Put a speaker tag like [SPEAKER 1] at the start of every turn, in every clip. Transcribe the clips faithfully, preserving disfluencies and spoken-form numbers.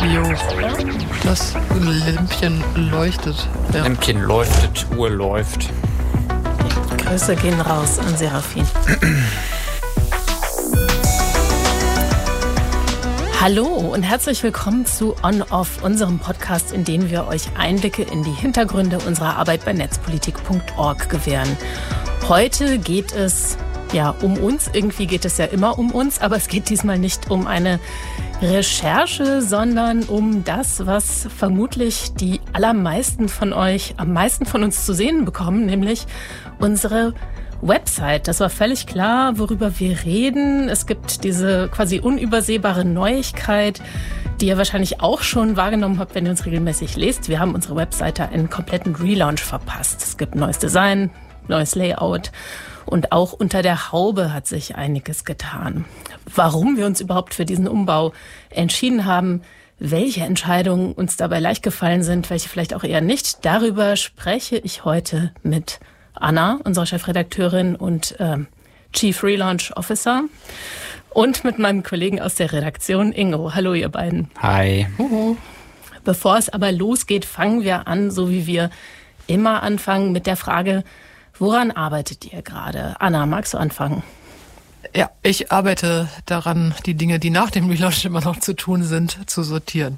[SPEAKER 1] Leo. Das Lämpchen leuchtet. Ja.
[SPEAKER 2] Lämpchen leuchtet, Uhr läuft.
[SPEAKER 3] Grüße gehen raus an Serafin. Hallo und herzlich willkommen zu On-Off, unserem Podcast, in dem wir euch Einblicke in die Hintergründe unserer Arbeit bei netzpolitik punkt org gewähren. Heute geht es ja um uns. Irgendwie geht es ja immer um uns, aber es geht diesmal nicht um eine Recherche, sondern um das, was vermutlich die allermeisten von euch am meisten von uns zu sehen bekommen, nämlich unsere Website. Das war völlig klar, worüber wir reden. Es gibt diese quasi unübersehbare Neuigkeit, die ihr wahrscheinlich auch schon wahrgenommen habt, wenn ihr uns regelmäßig lest. Wir haben unsere Webseite einen kompletten Relaunch verpasst. Es gibt neues Design, neues Layout und auch unter der Haube hat sich einiges getan. Warum wir uns überhaupt für diesen Umbau entschieden haben, welche Entscheidungen uns dabei leicht gefallen sind, welche vielleicht auch eher nicht, darüber spreche ich heute mit Anna, unsere Chefredakteurin und äh, Chief Relaunch Officer, und mit meinem Kollegen aus der Redaktion, Ingo. Hallo, ihr beiden.
[SPEAKER 2] Hi.
[SPEAKER 3] Uhu. Bevor es aber losgeht, fangen wir an, so wie wir immer anfangen, mit der Frage, woran arbeitet ihr gerade? Anna, magst du anfangen?
[SPEAKER 1] Ja, ich arbeite daran, die Dinge, die nach dem Relaunch immer noch zu tun sind, zu sortieren.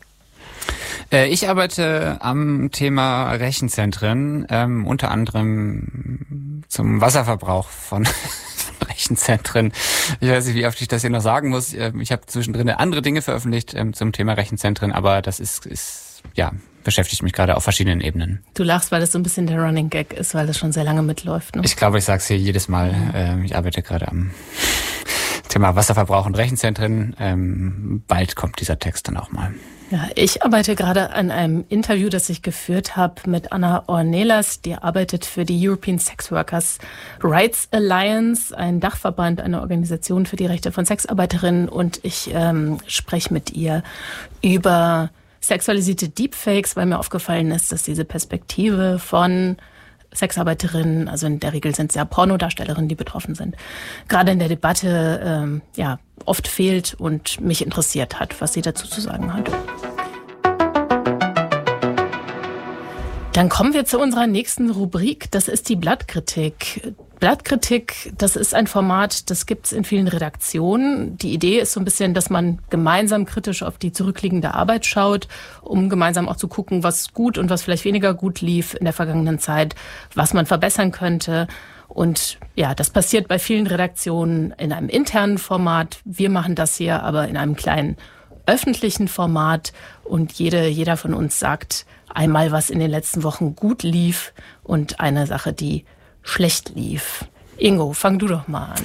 [SPEAKER 2] Ich arbeite am Thema Rechenzentren, ähm, unter anderem zum Wasserverbrauch von, von Rechenzentren. Ich weiß nicht, wie oft ich das hier noch sagen muss. Ich habe zwischendrin andere Dinge veröffentlicht ähm, zum Thema Rechenzentren, aber das ist, ist ja beschäftigt mich gerade auf verschiedenen Ebenen.
[SPEAKER 3] Du lachst, weil das so ein bisschen der Running Gag ist, weil das schon sehr lange mitläuft. Ne?
[SPEAKER 2] Ich glaube, ich sage es hier jedes Mal. Äh, ich arbeite gerade am Thema Wasserverbrauch und Rechenzentren. Ähm, bald kommt dieser Text dann auch mal.
[SPEAKER 3] Ja, ich arbeite gerade an einem Interview, das ich geführt habe mit Anna Ornelas. Die arbeitet für die European Sex Workers Rights Alliance, ein Dachverband, eine Organisation für die Rechte von Sexarbeiterinnen. Und ich ähm, spreche mit ihr über sexualisierte Deepfakes, weil mir aufgefallen ist, dass diese Perspektive von Sexarbeiterinnen, also in der Regel sind es ja Pornodarstellerinnen, die betroffen sind, gerade in der Debatte ähm, ja oft fehlt und mich interessiert hat, was sie dazu zu sagen hat. Dann kommen wir zu unserer nächsten Rubrik, das ist die Blattkritik. Blattkritik, das ist ein Format, das gibt es in vielen Redaktionen. Die Idee ist so ein bisschen, dass man gemeinsam kritisch auf die zurückliegende Arbeit schaut, um gemeinsam auch zu gucken, was gut und was vielleicht weniger gut lief in der vergangenen Zeit, was man verbessern könnte. Und ja, das passiert bei vielen Redaktionen in einem internen Format. Wir machen das hier aber in einem kleinen öffentlichen Format und jede, jeder von uns sagt einmal, was in den letzten Wochen gut lief und eine Sache, die schlecht lief. Ingo, fang du doch mal an.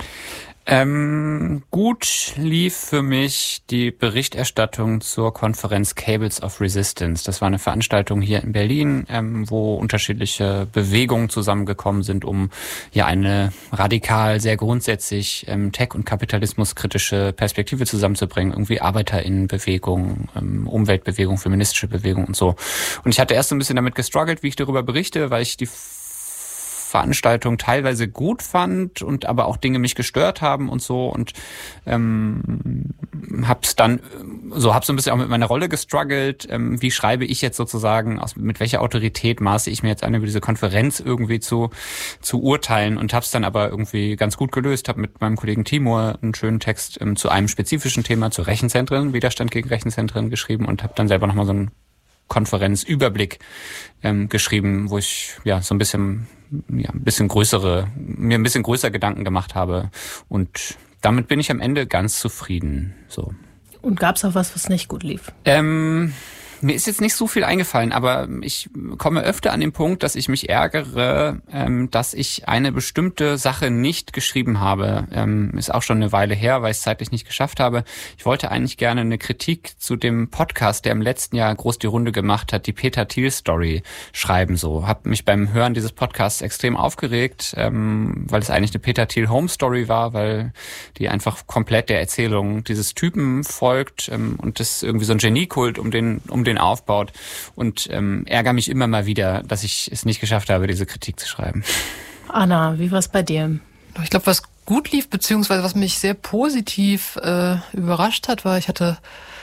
[SPEAKER 2] Ähm, gut lief für mich die Berichterstattung zur Konferenz Cables of Resistance. Das war eine Veranstaltung hier in Berlin, ähm, wo unterschiedliche Bewegungen zusammengekommen sind, um ja eine radikal, sehr grundsätzlich ähm, Tech- und kapitalismuskritische Perspektive zusammenzubringen. Irgendwie ArbeiterInnenbewegung, ähm, Umweltbewegung, feministische Bewegung und so. Und ich hatte erst so ein bisschen damit gestruggelt, wie ich darüber berichte, weil ich die Veranstaltung teilweise gut fand und aber auch Dinge mich gestört haben und so und ähm, hab's dann so hab's so ein bisschen auch mit meiner Rolle gestruggelt. Ähm, wie schreibe ich jetzt sozusagen aus mit welcher Autorität maße ich mir jetzt an, über diese Konferenz irgendwie zu zu urteilen und hab's dann aber irgendwie ganz gut gelöst. Hab mit meinem Kollegen Timur einen schönen Text ähm, zu einem spezifischen Thema, zu Rechenzentren, Widerstand gegen Rechenzentren geschrieben und habe dann selber nochmal so einen Konferenzüberblick ähm, geschrieben, wo ich ja so ein bisschen ja ein bisschen größere mir ein bisschen größer Gedanken gemacht habe und damit bin ich am Ende ganz zufrieden. So.
[SPEAKER 3] Und gab's auch was, was nicht gut lief?
[SPEAKER 2] Ähm, mir ist jetzt nicht so viel eingefallen, aber ich komme öfter an den Punkt, dass ich mich ärgere, ähm, dass ich eine bestimmte Sache nicht geschrieben habe. Ähm, ist auch schon eine Weile her, weil ich es zeitlich nicht geschafft habe. Ich wollte eigentlich gerne eine Kritik zu dem Podcast, der im letzten Jahr groß die Runde gemacht hat, die Peter Thiel Story, schreiben. So, habe mich beim Hören dieses Podcasts extrem aufgeregt, ähm, weil es eigentlich eine Peter Thiel Home Story war, weil die einfach komplett der Erzählung dieses Typen folgt ähm, und das irgendwie so ein Geniekult um den um den aufbaut und ähm, ärgere mich immer mal wieder, dass ich es nicht geschafft habe, diese Kritik zu schreiben.
[SPEAKER 3] Anna, wie war es bei dir?
[SPEAKER 1] Ich glaube, was gut lief, beziehungsweise was mich sehr positiv äh, überrascht hat, war, ich hatte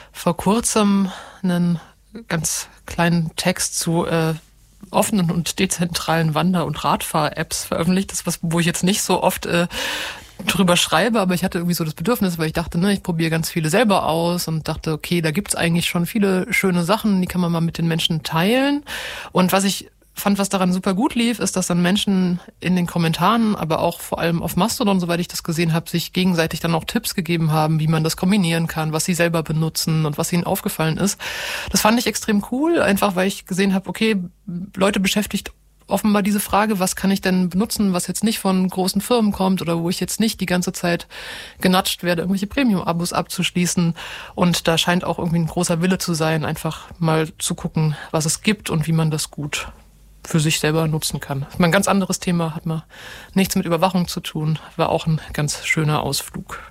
[SPEAKER 1] vor kurzem einen ganz kleinen Text zu äh, offenen und dezentralen Wander- und Radfahr-Apps veröffentlicht. Das ist was, wo ich jetzt nicht so oft äh, drüber schreibe, aber ich hatte irgendwie so das Bedürfnis, weil ich dachte, ne, ich probiere ganz viele selber aus und dachte, okay, da gibt's eigentlich schon viele schöne Sachen, die kann man mal mit den Menschen teilen. Und was ich fand, was daran super gut lief, ist, dass dann Menschen in den Kommentaren, aber auch vor allem auf Mastodon, soweit ich das gesehen habe, sich gegenseitig dann auch Tipps gegeben haben, wie man das kombinieren kann, was sie selber benutzen und was ihnen aufgefallen ist. Das fand ich extrem cool, einfach weil ich gesehen habe, okay, Leute beschäftigt offenbar diese Frage, was kann ich denn benutzen, was jetzt nicht von großen Firmen kommt oder wo ich jetzt nicht die ganze Zeit genatscht werde, irgendwelche Premium-Abos abzuschließen. Und da scheint auch irgendwie ein großer Wille zu sein, einfach mal zu gucken, was es gibt und wie man das gut für sich selber nutzen kann. Das ist mal ein ganz anderes Thema, hat mal nichts mit Überwachung zu tun, war auch ein ganz schöner Ausflug.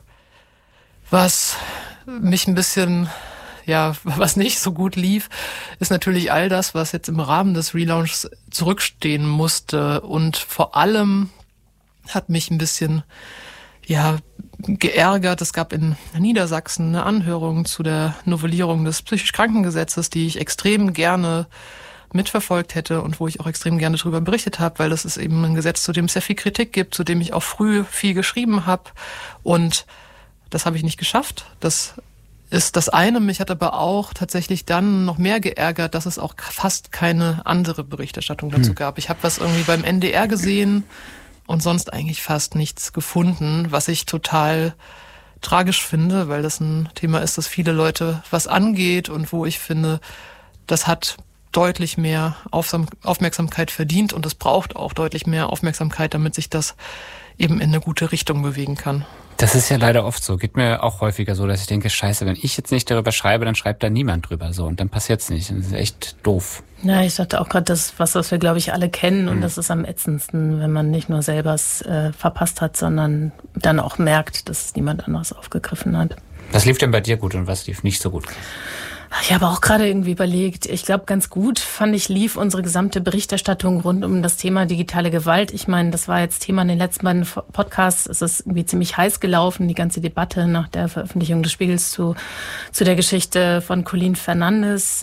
[SPEAKER 1] Was mich ein bisschen, ja, was nicht so gut lief, ist natürlich all das, was jetzt im Rahmen des Relaunchs zurückstehen musste. Und vor allem hat mich ein bisschen, ja, geärgert. Es gab in Niedersachsen eine Anhörung zu der Novellierung des psychisch Krankengesetzes, die ich extrem gerne mitverfolgt hätte und wo ich auch extrem gerne darüber berichtet habe, weil das ist eben ein Gesetz, zu dem es sehr viel Kritik gibt, zu dem ich auch früh viel geschrieben habe. Und das habe ich nicht geschafft. Das ist das eine. Mich hat aber auch tatsächlich dann noch mehr geärgert, dass es auch fast keine andere Berichterstattung dazu gab. Ich habe was irgendwie beim N D R gesehen und sonst eigentlich fast nichts gefunden, was ich total tragisch finde, weil das ein Thema ist, das viele Leute was angeht und wo ich finde, das hat deutlich mehr Aufmerksamkeit verdient und es braucht auch deutlich mehr Aufmerksamkeit, damit sich das eben in eine gute Richtung bewegen kann.
[SPEAKER 2] Das ist ja leider oft so. Geht mir auch häufiger so, dass ich denke, scheiße, wenn ich jetzt nicht darüber schreibe, dann schreibt da niemand drüber so und dann passiert's nicht. Das ist echt doof.
[SPEAKER 3] Ja, ich dachte auch gerade, das was, was wir, glaube ich, alle kennen und mhm. das ist am ätzendsten, wenn man nicht nur selber es äh, verpasst hat, sondern dann auch merkt, dass es niemand anderes aufgegriffen hat.
[SPEAKER 2] Was lief denn bei dir gut und was lief nicht so gut?
[SPEAKER 3] Ich habe auch gerade irgendwie überlegt, ich glaube ganz gut, fand ich, lief unsere gesamte Berichterstattung rund um das Thema digitale Gewalt. Ich meine, das war jetzt Thema in den letzten beiden Podcasts. Es ist irgendwie ziemlich heiß gelaufen, die ganze Debatte nach der Veröffentlichung des Spiegels zu, zu der Geschichte von Colleen Fernandes.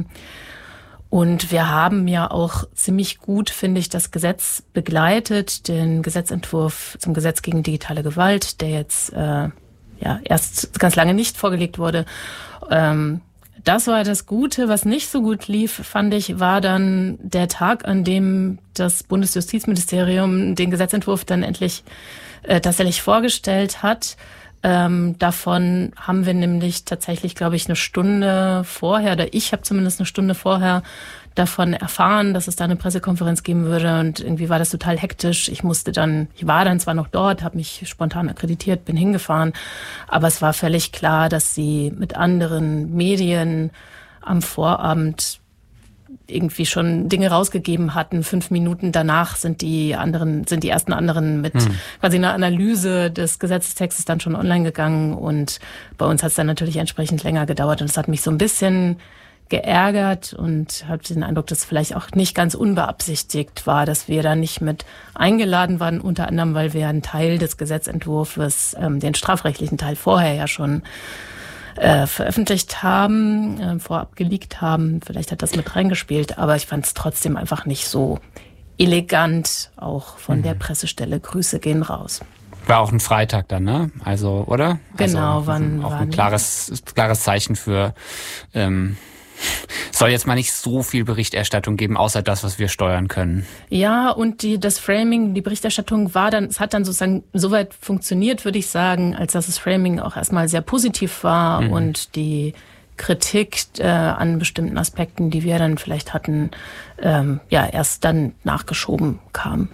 [SPEAKER 3] Und wir haben ja auch ziemlich gut, finde ich, das Gesetz begleitet, den Gesetzentwurf zum Gesetz gegen digitale Gewalt, der jetzt äh, ja erst ganz lange nicht vorgelegt wurde. Ähm, Das war das Gute. Was nicht so gut lief, fand ich, war dann der Tag, an dem das Bundesjustizministerium den Gesetzentwurf dann endlich äh, tatsächlich vorgestellt hat. Ähm, davon haben wir nämlich tatsächlich, glaube ich, eine Stunde vorher, oder ich habe zumindest eine Stunde vorher davon erfahren, dass es da eine Pressekonferenz geben würde und irgendwie war das total hektisch. Ich musste dann, ich war dann zwar noch dort, habe mich spontan akkreditiert, bin hingefahren, aber es war völlig klar, dass sie mit anderen Medien am Vorabend irgendwie schon Dinge rausgegeben hatten. Fünf Minuten danach sind die anderen, sind die ersten anderen mit hm. quasi einer Analyse des Gesetzestextes dann schon online gegangen und bei uns hat es dann natürlich entsprechend länger gedauert und es hat mich so ein bisschen geärgert und habe den Eindruck, dass es vielleicht auch nicht ganz unbeabsichtigt war, dass wir da nicht mit eingeladen waren, unter anderem, weil wir einen Teil des Gesetzentwurfs, ähm, den strafrechtlichen Teil vorher ja schon äh, veröffentlicht haben, äh, vorab geleakt haben. Vielleicht hat das mit reingespielt, aber ich fand es trotzdem einfach nicht so elegant, auch von mhm. der Pressestelle. Grüße gehen raus.
[SPEAKER 2] War auch ein Freitag dann, ne? Also, oder?
[SPEAKER 3] Genau,
[SPEAKER 2] also,
[SPEAKER 3] wann
[SPEAKER 2] auch
[SPEAKER 3] wann
[SPEAKER 2] ein klares, klares Zeichen für ähm, soll jetzt mal nicht so viel Berichterstattung geben, außer das, was wir steuern können.
[SPEAKER 3] Ja, und die, das Framing, die Berichterstattung war dann, es hat dann sozusagen soweit funktioniert, würde ich sagen, als dass das Framing auch erstmal sehr positiv war mhm. und die Kritik äh, an bestimmten Aspekten, die wir dann vielleicht hatten, ähm, ja, erst dann nachgeschoben kam.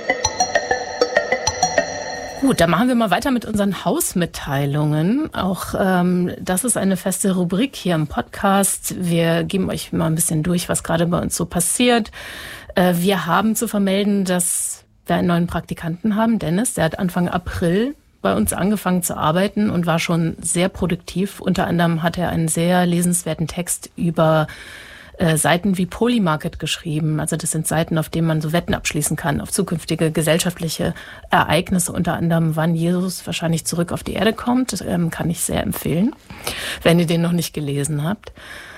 [SPEAKER 3] Gut, dann machen wir mal weiter mit unseren Hausmitteilungen. Auch ähm, das ist eine feste Rubrik hier im Podcast. Wir geben euch mal ein bisschen durch, was gerade bei uns so passiert. Äh, wir haben zu vermelden, dass wir einen neuen Praktikanten haben, Dennis. Der hat Anfang April bei uns angefangen zu arbeiten und war schon sehr produktiv. Unter anderem hat er einen sehr lesenswerten Text über äh, Seiten wie Polymarket geschrieben. Also das sind Seiten, auf denen man so Wetten abschließen kann auf zukünftige gesellschaftliche Ereignisse, unter anderem wann Jesus wahrscheinlich zurück auf die Erde kommt. Das ähm, kann ich sehr empfehlen, wenn ihr den noch nicht gelesen habt.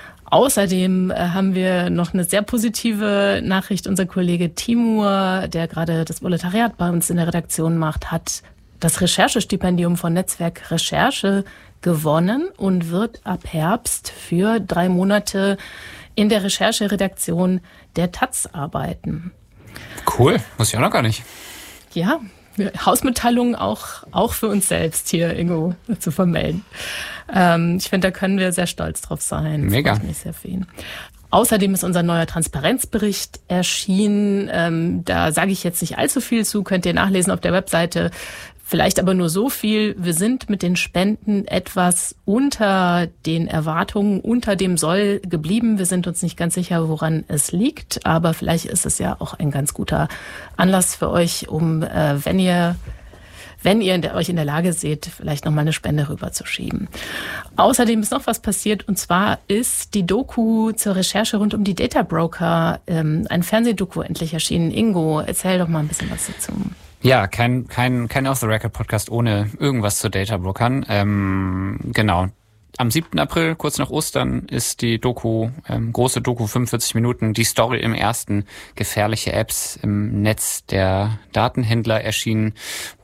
[SPEAKER 3] Außerdem haben wir noch eine sehr positive Nachricht. Unser Kollege Timur, der gerade das Volontariat bei uns in der Redaktion macht, hat das Recherchestipendium von Netzwerk Recherche gewonnen und wird ab Herbst für drei Monate in der Rechercheredaktion der Taz arbeiten.
[SPEAKER 2] Cool, muss ich auch noch gar nicht.
[SPEAKER 3] Ja, Hausmitteilungen auch, auch für uns selbst hier, Ingo, zu vermelden. Ähm, ich finde, da können wir sehr stolz drauf sein.
[SPEAKER 2] Mega.
[SPEAKER 3] Freut mich sehr für ihn. Außerdem ist unser neuer Transparenzbericht erschienen. Ähm, da sage ich jetzt nicht allzu viel zu, könnt ihr nachlesen auf der Webseite. Vielleicht aber nur so viel. Wir sind mit den Spenden etwas unter den Erwartungen, unter dem Soll geblieben. Wir sind uns nicht ganz sicher, woran es liegt. Aber vielleicht ist es ja auch ein ganz guter Anlass für euch, um, äh, wenn ihr wenn ihr in der, euch in der Lage seht, vielleicht nochmal eine Spende rüberzuschieben. Außerdem ist noch was passiert, und zwar ist die Doku zur Recherche rund um die Data Broker, ähm, ein Fernsehdoku endlich erschienen. Ingo, erzähl doch mal ein bisschen was dazu.
[SPEAKER 2] Ja, kein kein kein Off-the-Record-Podcast ohne irgendwas zu Data-Brokern. Ähm, genau. Am siebten April, kurz nach Ostern, ist die Doku, ähm, große Doku, fünfundvierzig Minuten, die Story im ersten, gefährliche Apps im Netz der Datenhändler erschienen,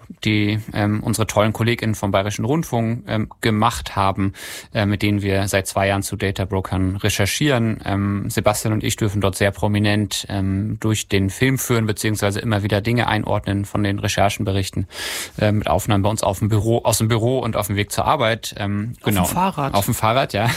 [SPEAKER 2] die ähm, unsere tollen KollegInnen vom Bayerischen Rundfunk ähm, gemacht haben, äh, mit denen wir seit zwei Jahren zu Data-Brokern recherchieren. Ähm, Sebastian und ich dürfen dort sehr prominent ähm, durch den Film führen, beziehungsweise immer wieder Dinge einordnen von den Recherchenberichten, äh, mit Aufnahmen bei uns auf dem Büro, aus dem Büro und auf dem Weg zur Arbeit. Ähm,
[SPEAKER 1] auf
[SPEAKER 2] genau,
[SPEAKER 1] dem Fahrrad.
[SPEAKER 2] Auf dem Fahrrad, ja.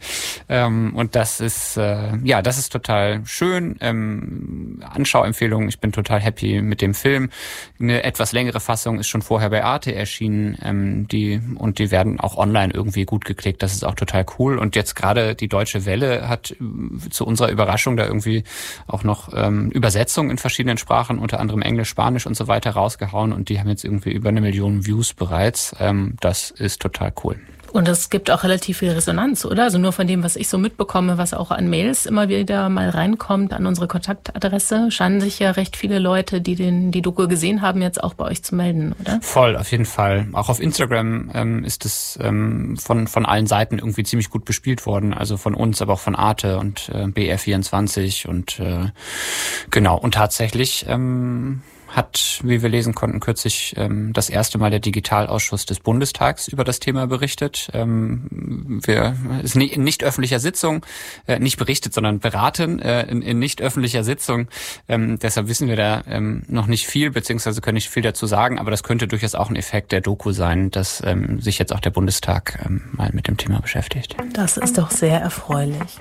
[SPEAKER 2] ähm, und das ist, äh, ja, das ist total schön. Ähm, Anschauempfehlung, ich bin total happy mit dem Film. Eine etwas längere Fassung ist schon vorher bei Arte erschienen, ähm, die und die werden auch online irgendwie gut geklickt. Das ist auch total cool. Und jetzt gerade die Deutsche Welle hat äh, zu unserer Überraschung da irgendwie auch noch ähm, Übersetzungen in verschiedenen Sprachen, unter anderem Englisch, Spanisch und so weiter rausgehauen. Und die haben jetzt irgendwie über eine Million Views bereits. Ähm, das ist total cool.
[SPEAKER 3] Und es gibt auch relativ viel Resonanz, oder? Also nur von dem, was ich so mitbekomme, was auch an Mails immer wieder mal reinkommt an unsere Kontaktadresse, scheinen sich ja recht viele Leute, die den die Doku gesehen haben, jetzt auch bei euch zu melden, oder?
[SPEAKER 2] Voll, auf jeden Fall. Auch auf Instagram ähm, ist es ähm, von von allen Seiten irgendwie ziemlich gut bespielt worden. Also von uns, aber auch von Arte und äh, B R vierundzwanzig und äh, genau. Und tatsächlich ähm, hat, wie wir lesen konnten, kürzlich ähm, das erste Mal der Digitalausschuss des Bundestags über das Thema berichtet. Ähm, wir ist nicht in nicht öffentlicher Sitzung, äh, nicht berichtet, sondern beraten äh, in, in nicht öffentlicher Sitzung. Ähm, deshalb wissen wir da ähm, noch nicht viel, beziehungsweise können nicht viel dazu sagen, aber das könnte durchaus auch ein Effekt der Doku sein, dass ähm, sich jetzt auch der Bundestag ähm, mal mit dem Thema beschäftigt.
[SPEAKER 3] Das ist doch sehr erfreulich.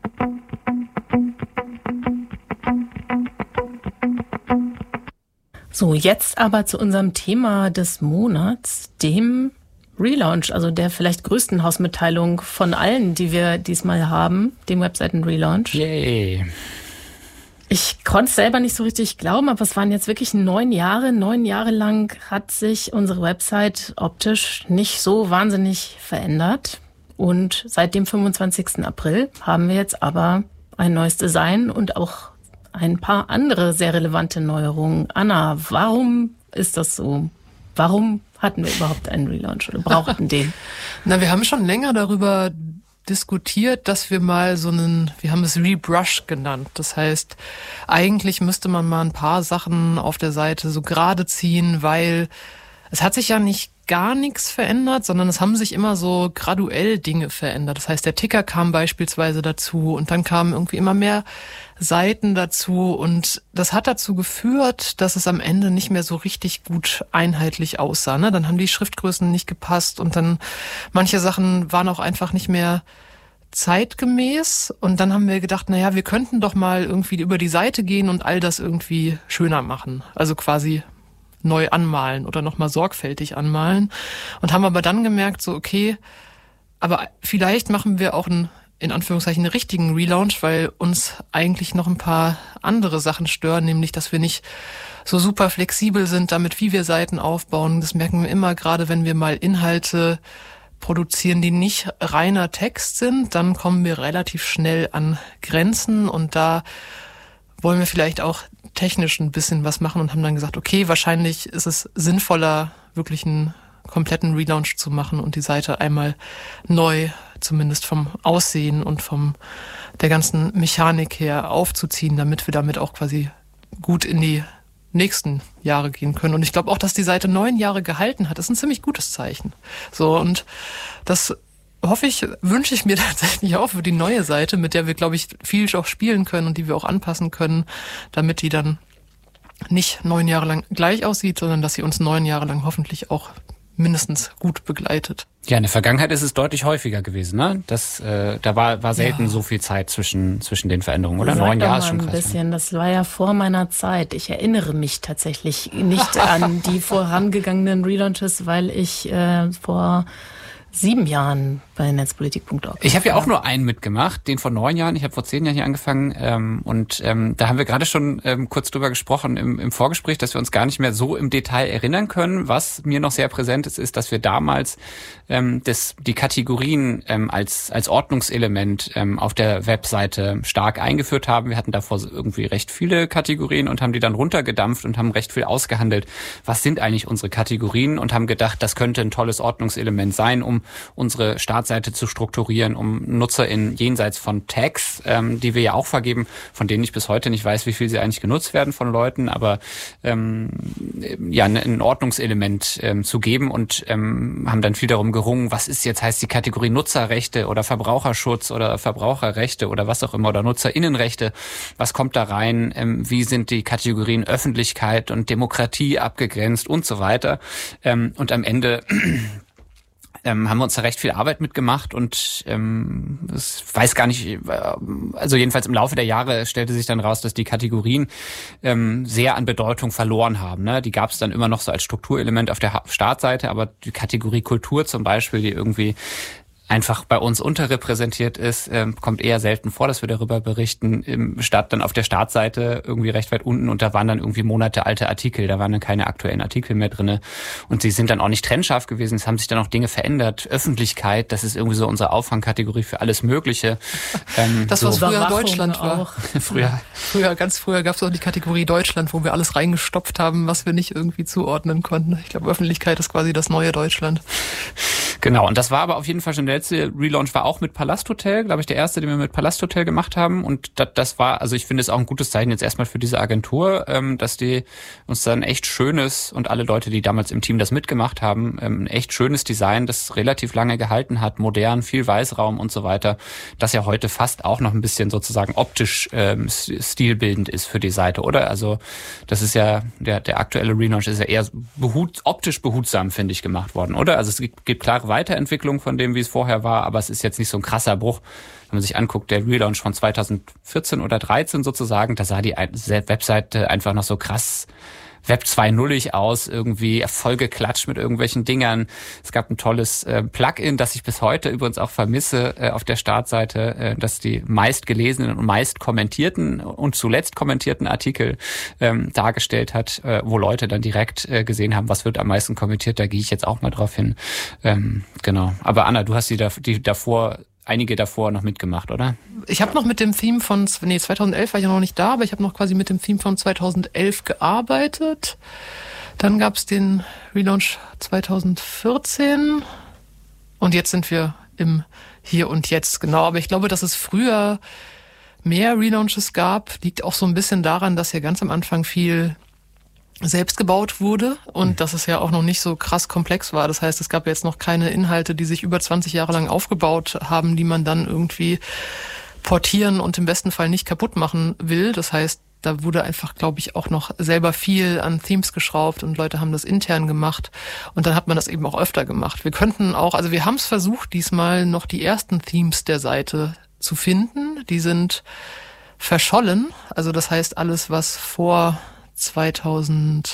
[SPEAKER 3] So, jetzt aber zu unserem Thema des Monats, dem Relaunch, also der vielleicht größten Hausmitteilung von allen, die wir diesmal haben, dem Webseiten-Relaunch.
[SPEAKER 2] Yay!
[SPEAKER 3] Ich konnte es selber nicht so richtig glauben, aber es waren jetzt wirklich neun Jahre. Neun Jahre lang hat sich unsere Website optisch nicht so wahnsinnig verändert. Und seit dem fünfundzwanzigsten April haben wir jetzt aber ein neues Design und auch ein paar andere sehr relevante Neuerungen. Anna, warum ist das so? Warum hatten wir überhaupt einen Relaunch oder brauchten den?
[SPEAKER 1] Na, wir haben schon länger darüber diskutiert, dass wir mal so einen, wir haben es Rebrush genannt. Das heißt, eigentlich müsste man mal ein paar Sachen auf der Seite so gerade ziehen, weil es hat sich ja nicht gar nichts verändert, sondern es haben sich immer so graduell Dinge verändert. Das heißt, der Ticker kam beispielsweise dazu und dann kamen irgendwie immer mehr Seiten dazu und das hat dazu geführt, dass es am Ende nicht mehr so richtig gut einheitlich aussah. Ne? Dann haben die Schriftgrößen nicht gepasst und dann manche Sachen waren auch einfach nicht mehr zeitgemäß und dann haben wir gedacht, naja, wir könnten doch mal irgendwie über die Seite gehen und all das irgendwie schöner machen. Also quasi neu anmalen oder nochmal sorgfältig anmalen und haben aber dann gemerkt, so okay, aber vielleicht machen wir auch einen, in Anführungszeichen, einen richtigen Relaunch, weil uns eigentlich noch ein paar andere Sachen stören, nämlich, dass wir nicht so super flexibel sind damit, wie wir Seiten aufbauen. Das merken wir immer, gerade wenn wir mal Inhalte produzieren, die nicht reiner Text sind, dann kommen wir relativ schnell an Grenzen und da wollen wir vielleicht auch technisch ein bisschen was machen und haben dann gesagt, okay, wahrscheinlich ist es sinnvoller, wirklich einen kompletten Relaunch zu machen und die Seite einmal neu, zumindest vom Aussehen und vom der ganzen Mechanik her aufzuziehen, damit wir damit auch quasi gut in die nächsten Jahre gehen können. Und ich glaube auch, dass die Seite neun Jahre gehalten hat, ist ein ziemlich gutes Zeichen. So, und das hoffe ich, wünsche ich mir tatsächlich auch für die neue Seite, mit der wir, glaube ich, viel auch spielen können und die wir auch anpassen können, damit die dann nicht neun Jahre lang gleich aussieht, sondern dass sie uns neun Jahre lang hoffentlich auch mindestens gut begleitet.
[SPEAKER 2] Ja, in der Vergangenheit ist es deutlich häufiger gewesen, ne? Das, äh, da war, war selten ja. so viel Zeit zwischen, zwischen den Veränderungen, oder?
[SPEAKER 3] Sag
[SPEAKER 2] Neun Jahre ist schon
[SPEAKER 3] ein
[SPEAKER 2] krass.
[SPEAKER 3] Bisschen. Das war ja vor meiner Zeit. Ich erinnere mich tatsächlich nicht an die vorangegangenen Relaunches, weil ich äh, vor sieben Jahren bei netzpolitik punkt org.
[SPEAKER 2] Ich habe ja auch nur einen mitgemacht, den vor neun Jahren. Ich habe vor zehn Jahren hier angefangen ähm, und ähm, da haben wir gerade schon ähm, kurz drüber gesprochen im, im Vorgespräch, dass wir uns gar nicht mehr so im Detail erinnern können. Was mir noch sehr präsent ist, ist, dass wir damals ähm, das, die Kategorien ähm, als als Ordnungselement ähm, auf der Webseite stark eingeführt haben. Wir hatten davor irgendwie recht viele Kategorien und haben die dann runtergedampft und haben recht viel ausgehandelt. Was sind eigentlich unsere Kategorien? Und haben gedacht, das könnte ein tolles Ordnungselement sein, um unsere Startseite zu strukturieren, um Nutzer in jenseits von Tags, ähm, die wir ja auch vergeben, von denen ich bis heute nicht weiß, wie viel sie eigentlich genutzt werden von Leuten, aber ähm, ja, ein Ordnungselement ähm, zu geben und ähm, haben dann viel darum gerungen, was ist jetzt, heißt die Kategorie Nutzerrechte oder Verbraucherschutz oder Verbraucherrechte oder was auch immer oder Nutzerinnenrechte, was kommt da rein, ähm, wie sind die Kategorien Öffentlichkeit und Demokratie abgegrenzt und so weiter, ähm, und am Ende Ähm, haben wir uns da recht viel Arbeit mitgemacht und ähm, ich weiß gar nicht, äh, also jedenfalls im Laufe der Jahre stellte sich dann raus, dass die Kategorien ähm, sehr an Bedeutung verloren haben. Ne? Die gab es dann immer noch so als Strukturelement auf der Startseite, aber die Kategorie Kultur zum Beispiel, die irgendwie einfach bei uns unterrepräsentiert ist, ähm, kommt eher selten vor, dass wir darüber berichten, im Start dann auf der Startseite irgendwie recht weit unten und da waren dann irgendwie monatealte Artikel, da waren dann keine aktuellen Artikel mehr drinne und sie sind dann auch nicht trennscharf gewesen, es haben sich dann auch Dinge verändert, Öffentlichkeit, das ist irgendwie so unsere Auffangkategorie für alles Mögliche.
[SPEAKER 1] Ähm, das, was so früher Deutschland war.
[SPEAKER 3] Auch.
[SPEAKER 1] früher, früher, ganz früher gab es auch die Kategorie Deutschland, wo wir alles reingestopft haben, was wir nicht irgendwie zuordnen konnten. Ich glaube, Öffentlichkeit ist quasi das neue Deutschland.
[SPEAKER 2] Genau, und das war aber auf jeden Fall schon der letzte Relaunch, war auch mit Palasthotel, glaube ich, der erste, den wir mit Palasthotel gemacht haben. Und das, das war, also ich finde es auch ein gutes Zeichen jetzt erstmal für diese Agentur, ähm, dass die uns dann echt schönes und alle Leute, die damals im Team das mitgemacht haben, ähm, ein echt schönes Design, das relativ lange gehalten hat, modern, viel Weißraum und so weiter, das ja heute fast auch noch ein bisschen sozusagen optisch ähm, stilbildend ist für die Seite, oder? Also das ist ja, der, der aktuelle Relaunch ist ja eher behut, optisch behutsam, finde ich, gemacht worden, oder? Also es gibt, gibt klare Weiterentwicklung von dem, wie es vorher war, aber es ist jetzt nicht so ein krasser Bruch. Wenn man sich anguckt, der Relaunch von zweitausendvierzehn oder dreizehn sozusagen, da sah die Webseite einfach noch so krass Web zwei Punkt null aus, irgendwie vollgeklatscht mit irgendwelchen Dingern. Es gab ein tolles äh, Plugin, das ich bis heute übrigens auch vermisse äh, auf der Startseite, äh, das die meist gelesenen und meist kommentierten und zuletzt kommentierten Artikel ähm, dargestellt hat, äh, wo Leute dann direkt äh, gesehen haben, was wird am meisten kommentiert. Da gehe ich jetzt auch mal drauf hin. Ähm, genau. Aber Anna, du hast die, da, die davor einige davor noch mitgemacht, oder?
[SPEAKER 1] Ich habe noch mit dem Theme von, nee, zweitausendelf war ich ja noch nicht da, aber ich habe noch quasi mit dem Theme von zweitausendelf gearbeitet. Dann gab es den Relaunch zweitausendvierzehn und jetzt sind wir im Hier und Jetzt, genau. Aber ich glaube, dass es früher mehr Relaunches gab, liegt auch so ein bisschen daran, dass ja ganz am Anfang viel selbst gebaut wurde und dass es ja auch noch nicht so krass komplex war. Das heißt, es gab jetzt noch keine Inhalte, die sich über zwanzig Jahre lang aufgebaut haben, die man dann irgendwie portieren und im besten Fall nicht kaputt machen will. Das heißt, da wurde einfach, glaube ich, auch noch selber viel an Themes geschraubt und Leute haben das intern gemacht und dann hat man das eben auch öfter gemacht. Wir könnten auch, also wir haben es versucht, diesmal noch die ersten Themes der Seite zu finden. Die sind verschollen. Also das heißt, alles, was vor zweitausendsieben,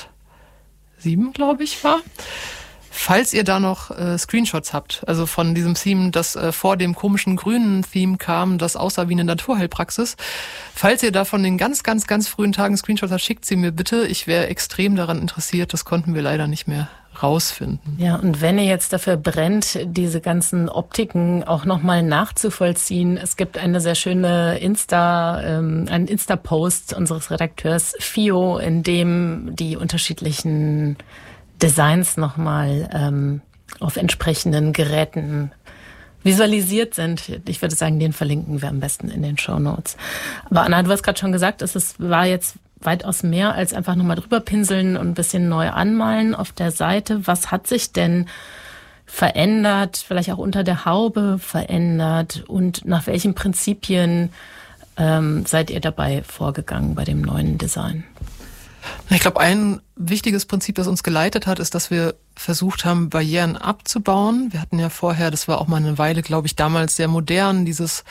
[SPEAKER 1] glaube ich, war. Falls ihr da noch äh, Screenshots habt, also von diesem Theme, das äh, vor dem komischen grünen Theme kam, das aussah wie eine Naturheilpraxis. Falls ihr da von den ganz, ganz, ganz frühen Tagen Screenshots habt, schickt sie mir bitte. Ich wäre extrem daran interessiert. Das konnten wir leider nicht mehr rausfinden.
[SPEAKER 3] Ja, und wenn ihr jetzt dafür brennt, diese ganzen Optiken auch nochmal nachzuvollziehen, es gibt eine sehr schöne Insta, ähm, einen Insta-Post unseres Redakteurs Fio, in dem die unterschiedlichen Designs nochmal ähm, auf entsprechenden Geräten visualisiert sind. Ich würde sagen, den verlinken wir am besten in den Shownotes. Aber Anna, du hast gerade schon gesagt, es ist, war jetzt weitaus mehr als einfach nochmal drüber pinseln und ein bisschen neu anmalen auf der Seite. Was hat sich denn verändert, vielleicht auch unter der Haube verändert und nach welchen Prinzipien ähm, seid ihr dabei vorgegangen bei dem neuen Design?
[SPEAKER 1] Ich glaube, ein wichtiges Prinzip, das uns geleitet hat, ist, dass wir versucht haben, Barrieren abzubauen. Wir hatten ja vorher, das war auch mal eine Weile, glaube ich, damals sehr modern, dieses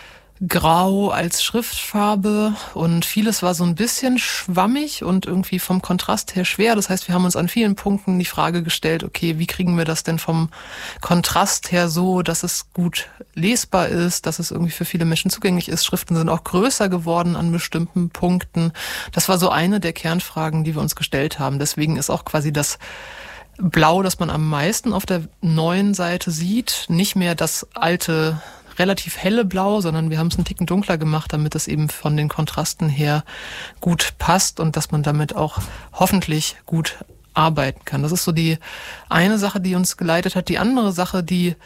[SPEAKER 1] Grau als Schriftfarbe und vieles war so ein bisschen schwammig und irgendwie vom Kontrast her schwer. Das heißt, wir haben uns an vielen Punkten die Frage gestellt, okay, wie kriegen wir das denn vom Kontrast her so, dass es gut lesbar ist, dass es irgendwie für viele Menschen zugänglich ist. Schriften sind auch größer geworden an bestimmten Punkten. Das war so eine der Kernfragen, die wir uns gestellt haben. Deswegen ist auch quasi das Blau, das man am meisten auf der neuen Seite sieht, nicht mehr das alte relativ helle Blau, sondern wir haben es einen Ticken dunkler gemacht, damit es eben von den Kontrasten her gut passt und dass man damit auch hoffentlich gut arbeiten kann. Das ist so die eine Sache, die uns geleitet hat. Die andere Sache, die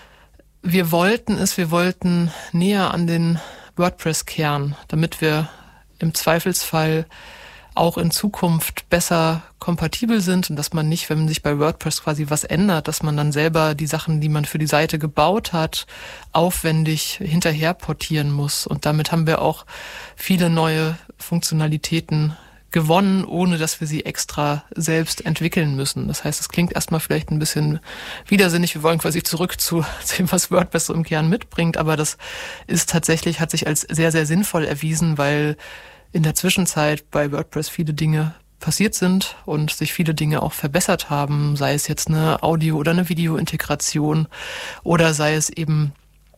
[SPEAKER 1] wir wollten, ist, wir wollten näher an den WordPress-Kern, damit wir im Zweifelsfall auch in Zukunft besser kompatibel sind und dass man nicht, wenn man sich bei WordPress quasi was ändert, dass man dann selber die Sachen, die man für die Seite gebaut hat, aufwendig hinterher portieren muss. Und damit haben wir auch viele neue Funktionalitäten gewonnen, ohne dass wir sie extra selbst entwickeln müssen. Das heißt, es klingt erstmal vielleicht ein bisschen widersinnig. Wir wollen quasi zurück zu dem, was WordPress so im Kern mitbringt. Aber das ist tatsächlich, hat sich als sehr, sehr sinnvoll erwiesen, weil in der Zwischenzeit bei WordPress viele Dinge passiert sind und sich viele Dinge auch verbessert haben, sei es jetzt eine Audio- oder eine Videointegration oder sei es eben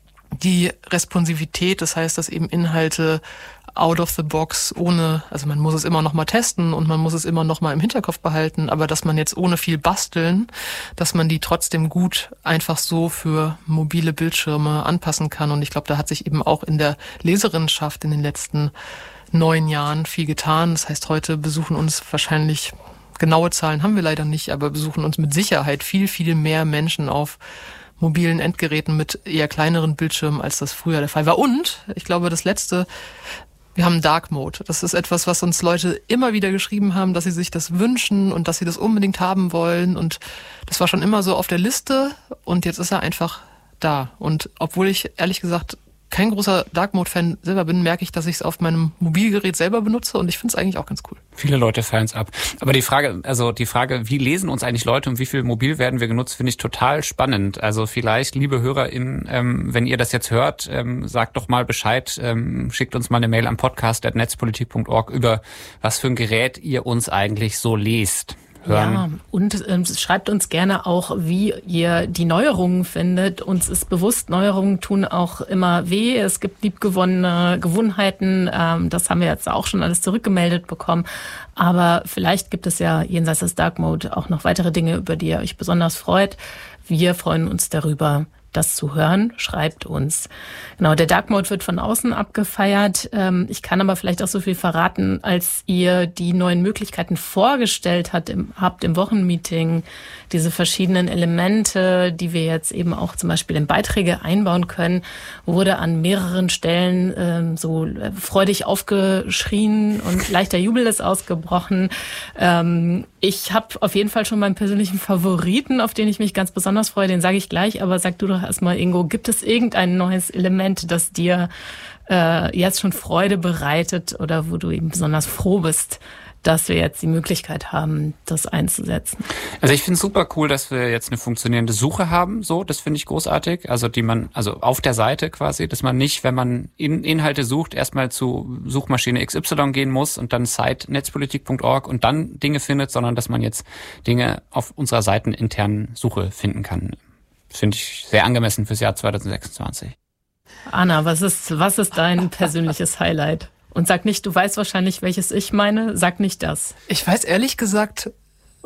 [SPEAKER 1] die Responsivität, das heißt, dass eben Inhalte out of the box ohne, also man muss es immer noch mal testen und man muss es immer noch mal im Hinterkopf behalten, aber dass man jetzt ohne viel basteln, dass man die trotzdem gut einfach so für mobile Bildschirme anpassen kann. Und ich glaube, da hat sich eben auch in der Leserinnenschaft in den letzten neun Jahren viel getan. Das heißt, heute besuchen uns wahrscheinlich, genaue Zahlen haben wir leider nicht, aber besuchen uns mit Sicherheit viel, viel mehr Menschen auf mobilen Endgeräten mit eher kleineren Bildschirmen, als das früher der Fall war. Und ich glaube, das Letzte, wir haben Dark Mode. Das ist etwas, was uns Leute immer wieder geschrieben haben, dass sie sich das wünschen und dass sie das unbedingt haben wollen. Und das war schon immer so auf der Liste und jetzt ist er einfach da. Und obwohl ich ehrlich gesagt kein großer Dark Mode-Fan selber bin, merke ich, dass ich es auf meinem Mobilgerät selber benutze und ich finde es eigentlich auch ganz cool.
[SPEAKER 2] Viele Leute feiern es ab. Aber die Frage, also die Frage, wie lesen uns eigentlich Leute und wie viel mobil werden wir genutzt, finde ich total spannend. Also vielleicht, liebe HörerInnen, ähm, wenn ihr das jetzt hört, ähm, sagt doch mal Bescheid, ähm, schickt uns mal eine Mail am podcast at netzpolitik punkt org über was für ein Gerät ihr uns eigentlich so lest. Hören.
[SPEAKER 3] Ja, und ähm, schreibt uns gerne auch, wie ihr die Neuerungen findet. Uns ist bewusst, Neuerungen tun auch immer weh. Es gibt liebgewonnene Gewohnheiten. Ähm, das haben wir jetzt auch schon alles zurückgemeldet bekommen. Aber vielleicht gibt es ja jenseits des Dark Mode auch noch weitere Dinge, über die ihr euch besonders freut. Wir freuen uns darüber, das zu hören. Schreibt uns. Genau, der Dark Mode wird von außen abgefeiert. Ich kann aber vielleicht auch so viel verraten, als ihr die neuen Möglichkeiten vorgestellt habt im, habt im Wochenmeeting, diese verschiedenen Elemente, die wir jetzt eben auch zum Beispiel in Beiträge einbauen können, wurde an mehreren Stellen ähm, so freudig aufgeschrien und leichter Jubel ist ausgebrochen. Ähm, ich habe auf jeden Fall schon meinen persönlichen Favoriten, auf den ich mich ganz besonders freue, den sage ich gleich, aber sag du doch erstmal, Ingo, gibt es irgendein neues Element, das dir äh, jetzt schon Freude bereitet oder wo du eben besonders froh bist, dass wir jetzt die Möglichkeit haben, das einzusetzen?
[SPEAKER 2] Also ich finde es super cool, dass wir jetzt eine funktionierende Suche haben. So, das finde ich großartig. Also die man, also auf der Seite quasi, dass man nicht, wenn man in Inhalte sucht, erstmal zu Suchmaschine X Y gehen muss und dann Site netzpolitik punkt org und dann Dinge findet, sondern dass man jetzt Dinge auf unserer seiteninternen Suche finden kann. Das finde ich sehr angemessen fürs Jahr zwanzig sechsundzwanzig.
[SPEAKER 3] Anna, was ist, was ist dein persönliches Highlight? Und sag nicht, du weißt wahrscheinlich, welches ich meine. Sag nicht das.
[SPEAKER 1] Ich weiß ehrlich gesagt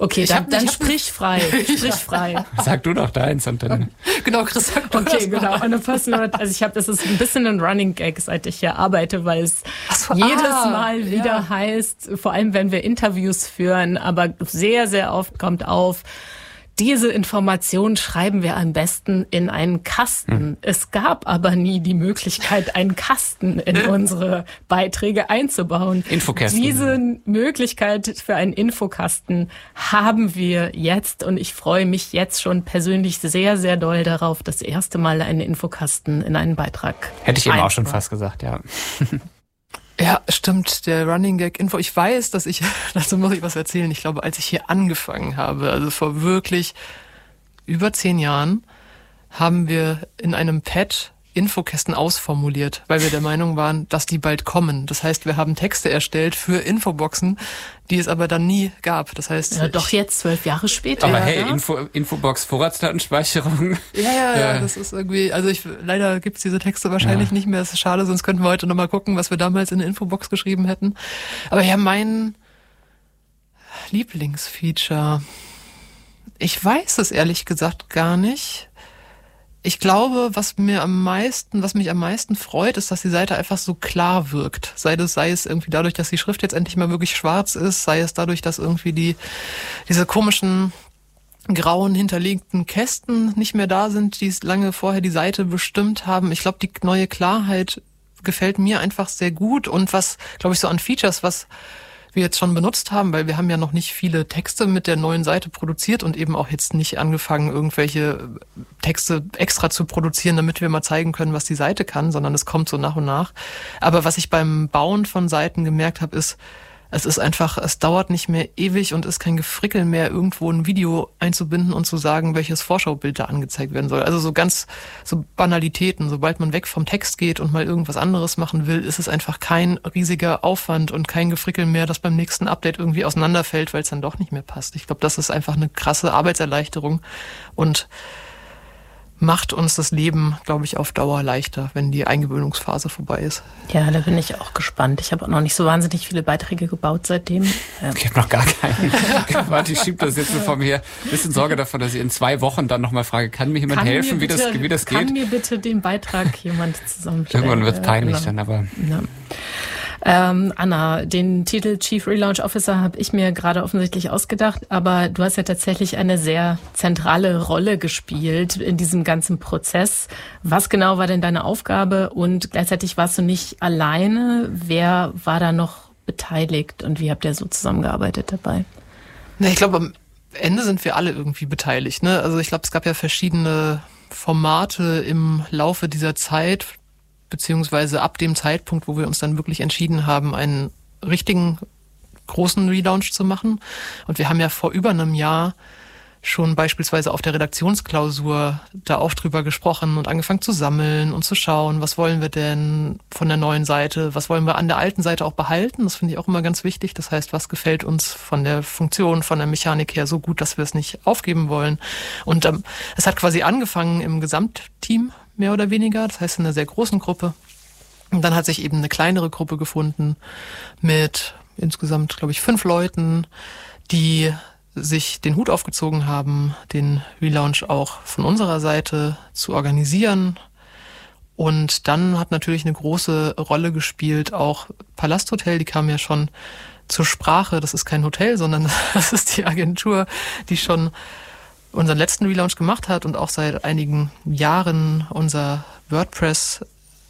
[SPEAKER 3] Okay,
[SPEAKER 1] ich
[SPEAKER 3] dann,
[SPEAKER 1] hab,
[SPEAKER 3] dann
[SPEAKER 1] hab
[SPEAKER 3] sprich frei, sprich frei.
[SPEAKER 2] Sag du doch deins und dann...
[SPEAKER 1] Genau, Chris, sag du
[SPEAKER 3] Okay,
[SPEAKER 1] das
[SPEAKER 3] genau. Und Passwort, also ich habe, das ist ein bisschen ein Running Gag, seit ich hier arbeite, weil es
[SPEAKER 1] so,
[SPEAKER 3] jedes
[SPEAKER 1] ah,
[SPEAKER 3] Mal wieder
[SPEAKER 1] ja.
[SPEAKER 3] heißt, vor allem wenn wir Interviews führen, aber sehr, sehr oft kommt auf, diese Information schreiben wir am besten in einen Kasten. Hm. Es gab aber nie die Möglichkeit, einen Kasten in unsere Beiträge einzubauen.
[SPEAKER 2] Infokasten.
[SPEAKER 3] Diese Möglichkeit für einen Infokasten haben wir jetzt und ich freue mich jetzt schon persönlich sehr, sehr doll darauf, das erste Mal einen Infokasten in einen Beitrag
[SPEAKER 2] Hätte ich eben auch schon
[SPEAKER 3] einzubauen.
[SPEAKER 2] fast gesagt, ja.
[SPEAKER 1] Ja, stimmt, der Running Gag Info. Ich weiß, dass ich, dazu muss ich was erzählen. Ich glaube, als ich hier angefangen habe, also vor wirklich über zehn Jahren, haben wir in einem Pad Infokästen ausformuliert, weil wir der Meinung waren, dass die bald kommen. Das heißt, wir haben Texte erstellt für Infoboxen, die es aber dann nie gab. Das heißt,
[SPEAKER 3] ja, doch jetzt zwölf Jahre später.
[SPEAKER 2] Aber
[SPEAKER 3] ja,
[SPEAKER 2] hey,
[SPEAKER 3] ja.
[SPEAKER 2] Info, Infobox, Vorratsdatenspeicherung.
[SPEAKER 1] Ja, ja, ja,
[SPEAKER 2] Ja.
[SPEAKER 1] das ist irgendwie, also ich, leider gibt's diese Texte wahrscheinlich
[SPEAKER 2] Ja.
[SPEAKER 1] nicht mehr. Das ist schade, sonst könnten wir heute nochmal gucken, was wir damals in der Infobox geschrieben hätten. Aber ja, mein Lieblingsfeature, ich weiß es ehrlich gesagt gar nicht. Ich glaube, was mir am meisten, was mich am meisten freut, ist, dass die Seite einfach so klar wirkt. Sei es, sei es irgendwie dadurch, dass die Schrift jetzt endlich mal wirklich schwarz ist, sei es dadurch, dass irgendwie die, diese komischen grauen hinterlegten Kästen nicht mehr da sind, die es lange vorher die Seite bestimmt haben. Ich glaube, die neue Klarheit gefällt mir einfach sehr gut und was, glaube ich, so an Features, was wir jetzt schon benutzt haben, weil wir haben ja noch nicht viele Texte mit der neuen Seite produziert und eben auch jetzt nicht angefangen, irgendwelche Texte extra zu produzieren, damit wir mal zeigen können, was die Seite kann, sondern es kommt so nach und nach. Aber was ich beim Bauen von Seiten gemerkt habe, ist, es ist einfach, es dauert nicht mehr ewig und ist kein Gefrickel mehr, irgendwo ein Video einzubinden und zu sagen, welches Vorschaubild da angezeigt werden soll. Also so ganz, so Banalitäten. Sobald man weg vom Text geht und mal irgendwas anderes machen will, ist es einfach kein riesiger Aufwand und kein Gefrickel mehr, das beim nächsten Update irgendwie auseinanderfällt, weil es dann doch nicht mehr passt. Ich glaube, das ist einfach eine krasse Arbeitserleichterung und macht uns das Leben, glaube ich, auf Dauer leichter, wenn die Eingewöhnungsphase vorbei ist.
[SPEAKER 3] Ja, da bin ich auch gespannt. Ich habe auch noch nicht so wahnsinnig viele Beiträge gebaut seitdem. Ähm,
[SPEAKER 2] Ich habe noch gar keinen. Warte, ich schieb das jetzt so vor mir her. Bisschen Sorge davon, dass ich in zwei Wochen dann nochmal frage, kann mir jemand
[SPEAKER 3] kann
[SPEAKER 2] helfen,
[SPEAKER 3] mir
[SPEAKER 2] wie,
[SPEAKER 3] bitte,
[SPEAKER 2] das, wie das
[SPEAKER 3] kann
[SPEAKER 2] geht?
[SPEAKER 3] mir bitte den Beitrag jemand zusammenstellen?
[SPEAKER 2] Irgendwann wird's peinlich
[SPEAKER 3] Ja,
[SPEAKER 2] dann, aber...
[SPEAKER 3] Ja. Ähm, Anna, den Titel Chief Relaunch Officer habe ich mir gerade offensichtlich ausgedacht, aber du hast ja tatsächlich eine sehr zentrale Rolle gespielt in diesem ganzen Prozess. Was genau war denn deine Aufgabe und gleichzeitig warst du nicht alleine? Wer war da noch beteiligt und wie habt ihr so zusammengearbeitet dabei?
[SPEAKER 1] Na, ich glaube, am Ende sind wir alle irgendwie beteiligt, ne? Also ich glaube, es gab ja verschiedene Formate im Laufe dieser Zeit, beziehungsweise ab dem Zeitpunkt, wo wir uns dann wirklich entschieden haben, einen richtigen großen Relaunch zu machen. Und wir haben ja vor über einem Jahr schon beispielsweise auf der Redaktionsklausur da auch drüber gesprochen und angefangen zu sammeln und zu schauen, was wollen wir denn von der neuen Seite, was wollen wir an der alten Seite auch behalten. Das finde ich auch immer ganz wichtig. Das heißt, was gefällt uns von der Funktion, von der Mechanik her so gut, dass wir es nicht aufgeben wollen. Und ähm, es hat quasi angefangen im Gesamtteam, mehr oder weniger, das heißt in einer sehr großen Gruppe. Und dann hat sich eben eine kleinere Gruppe gefunden mit insgesamt, glaube ich, fünf Leuten, die sich den Hut aufgezogen haben, den Relaunch auch von unserer Seite zu organisieren. Und dann hat natürlich eine große Rolle gespielt auch Palasthotel, die kam ja schon zur Sprache. Das ist kein Hotel, sondern das ist die Agentur, die schon unseren letzten Relaunch gemacht hat und auch seit einigen Jahren unser WordPress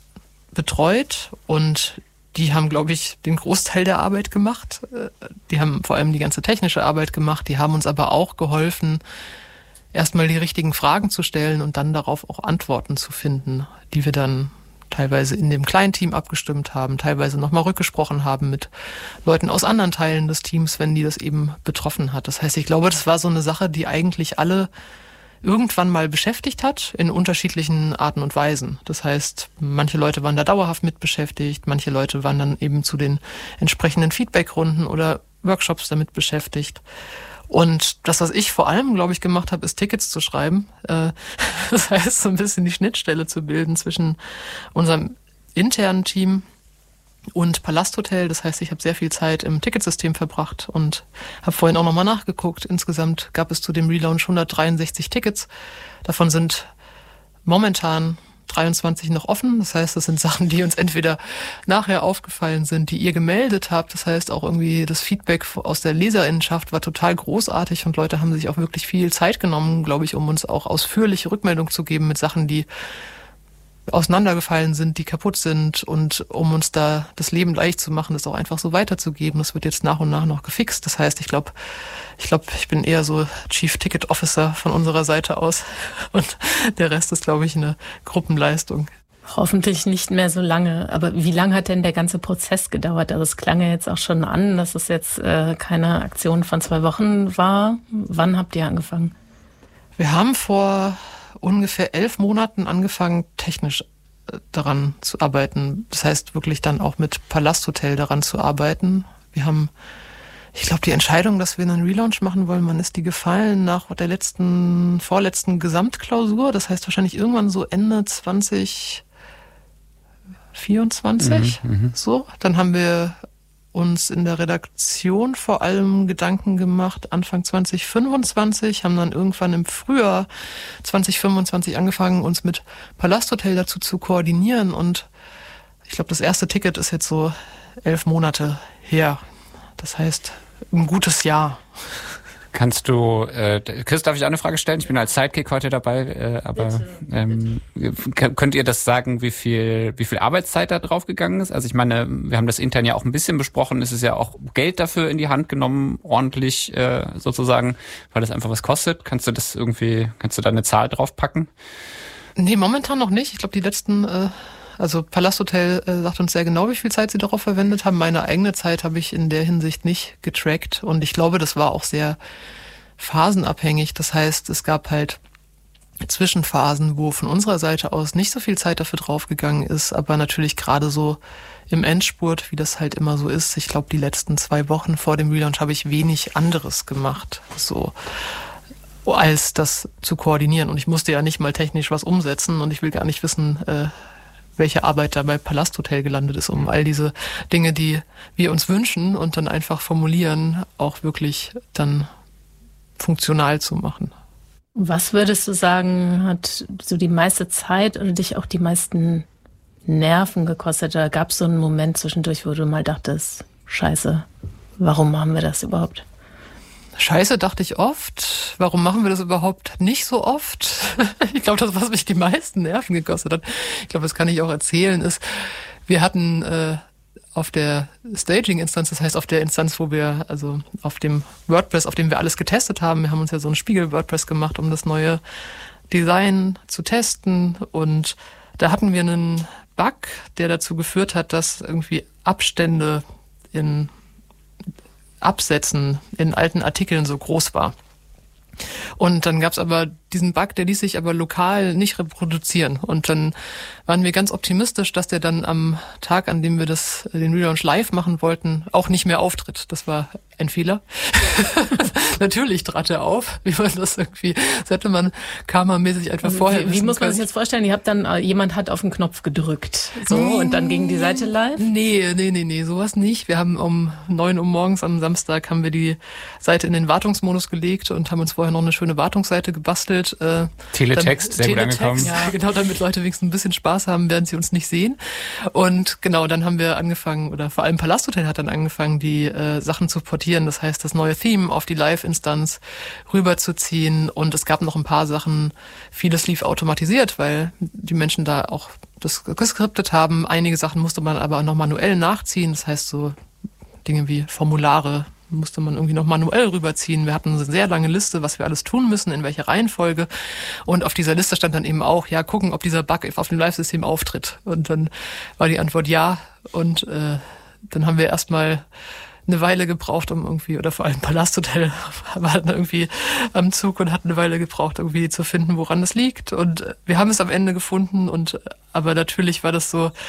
[SPEAKER 1] betreut. Und die haben, glaube ich, den Großteil der Arbeit gemacht. Die haben vor allem die ganze technische Arbeit gemacht. Die haben uns aber auch geholfen, erstmal die richtigen Fragen zu stellen und dann darauf auch Antworten zu finden, die wir dann teilweise in dem kleinen Team abgestimmt haben, teilweise nochmal rückgesprochen haben mit Leuten aus anderen Teilen des Teams, wenn die das eben betroffen hat. Das heißt, ich glaube, das war so eine Sache, die eigentlich alle irgendwann mal beschäftigt hat, in unterschiedlichen Arten und Weisen. Das heißt, manche Leute waren da dauerhaft mit beschäftigt, manche Leute waren dann eben zu den entsprechenden Feedbackrunden oder Workshops damit beschäftigt. Und das, was ich vor allem, glaube ich, gemacht habe, ist Tickets zu schreiben. Das heißt, so ein bisschen die Schnittstelle zu bilden zwischen unserem internen Team und Palasthotel. Das heißt, ich habe sehr viel Zeit im Ticketsystem verbracht und habe vorhin auch nochmal nachgeguckt. Insgesamt gab es zu dem Relaunch hundertdreiundsechzig Tickets. Davon sind momentan dreiundzwanzig noch offen. Das heißt, das sind Sachen, die uns entweder nachher aufgefallen sind, die ihr gemeldet habt. Das heißt, auch irgendwie das Feedback aus der Leserinnenschaft war total großartig und Leute haben sich auch wirklich viel Zeit genommen, glaube ich, um uns auch ausführliche Rückmeldung zu geben mit Sachen, die auseinandergefallen sind, die kaputt sind und um uns da das Leben leicht zu machen, das auch einfach so weiterzugeben. Das wird jetzt nach und nach noch gefixt. Das heißt, ich glaube, ich glaube, ich bin eher so Chief Ticket Officer von unserer Seite aus und der Rest ist, glaube ich, eine Gruppenleistung.
[SPEAKER 3] Hoffentlich nicht mehr so lange. Aber wie lange hat denn der ganze Prozess gedauert? Also es klang ja jetzt auch schon an, dass es jetzt äh, keine Aktion von zwei Wochen war. Wann habt ihr angefangen?
[SPEAKER 1] Wir haben vor ungefähr elf Monaten angefangen, technisch daran zu arbeiten. Das heißt, wirklich dann auch mit Palasthotel daran zu arbeiten. Wir haben, ich glaube, die Entscheidung, dass wir einen Relaunch machen wollen, wann ist die gefallen? Nach der letzten, vorletzten Gesamtklausur. Das heißt wahrscheinlich irgendwann so Ende zwanzig vierundzwanzig. Mhm, so, dann haben wir uns in der Redaktion vor allem Gedanken gemacht, Anfang zwanzig fünfundzwanzig, haben dann irgendwann im Frühjahr zwanzig fünfundzwanzig angefangen, uns mit Palasthotel dazu zu koordinieren und ich glaube, das erste Ticket ist jetzt so elf Monate her. Das heißt, ein gutes Jahr.
[SPEAKER 2] Kannst du, äh, Chris, darf ich auch eine Frage stellen? Ich bin als Sidekick heute dabei, äh, aber ähm, könnt ihr das sagen, wie viel wie viel Arbeitszeit da drauf gegangen ist? Also ich meine, wir haben das intern ja auch ein bisschen besprochen. Es ist ja auch Geld dafür in die Hand genommen, ordentlich äh, sozusagen, weil das einfach was kostet. Kannst du das irgendwie, kannst du da eine Zahl draufpacken?
[SPEAKER 1] Nee, momentan noch nicht. Ich glaube, die letzten... Äh Also Palasthotel äh, sagt uns sehr genau, wie viel Zeit sie darauf verwendet haben. Meine eigene Zeit habe ich in der Hinsicht nicht getrackt. Und ich glaube, das war auch sehr phasenabhängig. Das heißt, es gab halt Zwischenphasen, wo von unserer Seite aus nicht so viel Zeit dafür draufgegangen ist. Aber natürlich gerade so im Endspurt, wie das halt immer so ist. Ich glaube, die letzten zwei Wochen vor dem Relaunch habe ich wenig anderes gemacht. So als das zu koordinieren. Und ich musste ja nicht mal technisch was umsetzen. Und ich will gar nicht wissen... Äh, welche Arbeit da bei Palasthotel gelandet ist, um all diese Dinge, die wir uns wünschen und dann einfach formulieren, auch wirklich dann funktional zu machen.
[SPEAKER 3] Was würdest du sagen, hat so die meiste Zeit oder dich auch die meisten Nerven gekostet? Da gab es so einen Moment zwischendurch, wo du mal dachtest, scheiße, warum machen wir das überhaupt?
[SPEAKER 1] Scheiße, dachte ich oft. Warum machen wir das überhaupt nicht so oft? Ich glaube, das, was mich die meisten Nerven gekostet hat, ich glaube, das kann ich auch erzählen, ist, wir hatten äh, auf der Staging-Instanz, das heißt auf der Instanz, wo wir, also auf dem WordPress, auf dem wir alles getestet haben, wir haben uns ja so einen Spiegel-WordPress gemacht, um das neue Design zu testen und da hatten wir einen Bug, der dazu geführt hat, dass irgendwie Abstände in Absätzen in alten Artikeln so groß war. Und dann gab's aber diesen Bug, der ließ sich aber lokal nicht reproduzieren. Und dann waren wir ganz optimistisch, dass der dann am Tag, an dem wir das den Relaunch live machen wollten, auch nicht mehr auftritt. Das war ein Fehler. Natürlich trat er auf, wie man das irgendwie, das hätte man karmamäßig einfach vorher
[SPEAKER 3] Wie, wie muss man
[SPEAKER 1] können.
[SPEAKER 3] sich jetzt vorstellen? Ihr habt dann, äh, jemand hat auf den Knopf gedrückt, so, mmh. und dann ging die Seite live?
[SPEAKER 1] Nee, nee, nee, nee, sowas nicht. Wir haben um neun Uhr morgens am Samstag haben wir die Seite in den Wartungsmodus gelegt und haben uns vorher noch eine schöne Wartungsseite gebastelt. Äh,
[SPEAKER 2] Teletext, sehr
[SPEAKER 1] Teletext,
[SPEAKER 2] gut angekommen.
[SPEAKER 1] Ja, genau, damit Leute wenigstens ein bisschen Spaß haben, während sie uns nicht sehen. Und genau, dann haben wir angefangen, oder vor allem Palasthotel hat dann angefangen, die äh, Sachen zu portieren. Das heißt, das neue Theme auf die Live-Instanz rüberzuziehen. Und es gab noch ein paar Sachen, vieles lief automatisiert, weil die Menschen da auch das geskriptet haben. Einige Sachen musste man aber noch manuell nachziehen. Das heißt, so Dinge wie Formulare musste man irgendwie noch manuell rüberziehen. Wir hatten eine sehr lange Liste, was wir alles tun müssen, in welcher Reihenfolge. Und auf dieser Liste stand dann eben auch, ja, gucken, ob dieser Bug auf dem Live-System auftritt. Und dann war die Antwort ja. Und äh, dann haben wir erstmal eine Weile gebraucht, um irgendwie, oder vor allem Palasthotel war dann irgendwie am Zug und hat eine Weile gebraucht, irgendwie zu finden, woran es liegt. Und wir haben es am Ende gefunden. Und aber natürlich war das so